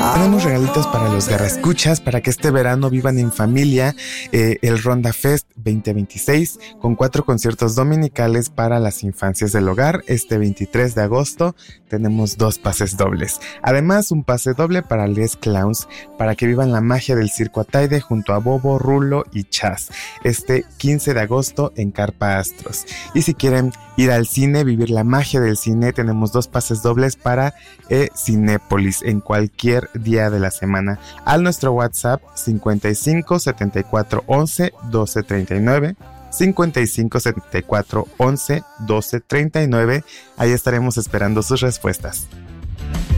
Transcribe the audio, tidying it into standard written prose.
Tenemos regalitos para los garrascuchas para que este verano vivan en familia el Ronda Fest 2026 con 4 conciertos dominicales para las infancias del hogar. Este 23 de agosto tenemos 2 pases dobles. Además, un pase doble para Les Clowns para que vivan la magia del Circo Ataide junto a Bobo, Rulo y Chas. Este 15 de agosto en Carpa Astros. Y si quieren ir al cine, vivir la magia del cine, tenemos 2 pases dobles para Cinépolis en cualquier día de la semana al nuestro WhatsApp 55 74 11 12 39 55 74 11 12 39. Ahí estaremos esperando sus respuestas.